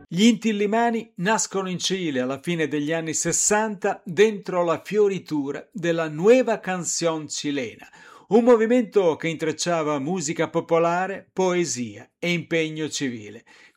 Gli Inti Illimani nascono in Cile alla fine degli anni 60 dentro la fioritura della Nueva Canción Chilena, un movimento che intrecciava musica popolare, poesia e impegno civile.